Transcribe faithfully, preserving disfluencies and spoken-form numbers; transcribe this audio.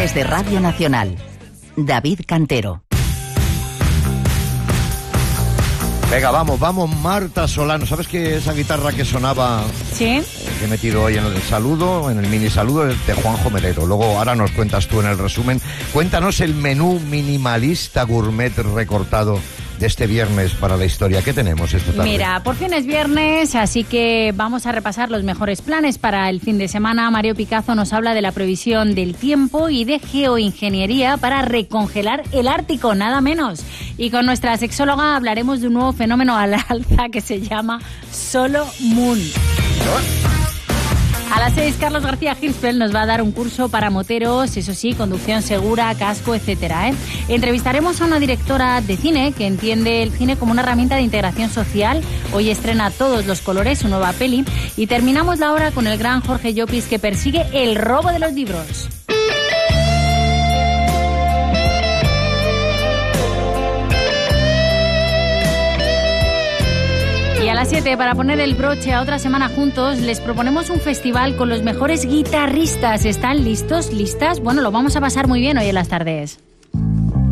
Desde Radio Nacional, David Cantero. Venga, vamos, vamos, Marta Solano. ¿Sabes que esa guitarra que sonaba? Sí. Eh, que he metido hoy en el saludo, en el mini saludo, es de Juanjo Melero. Luego, ahora nos cuentas tú en el resumen. Cuéntanos el menú minimalista gourmet recortado de este viernes para la historia. ¿Qué tenemos esta tarde? Mira, por fin es viernes, así que vamos a repasar los mejores planes para el fin de semana. Mario Picazo nos habla de la previsión del tiempo y de geoingeniería para recongelar el Ártico, nada menos. Y con nuestra sexóloga hablaremos de un nuevo fenómeno al alza que se llama Solo Moon. A las seis, Carlos García Hirschfeld nos va a dar un curso para moteros, eso sí, conducción segura, casco, etcétera, ¿eh? Entrevistaremos a una directora de cine que entiende el cine como una herramienta de integración social. Hoy estrena Todos los colores, su nueva peli. Y terminamos la hora con el gran Jorge Llopis, que persigue el robo de los libros. Y a las siete, para poner el broche a otra semana juntos, les proponemos un festival con los mejores guitarristas. ¿Están listos? ¿Listas? Bueno, lo vamos a pasar muy bien hoy en las tardes.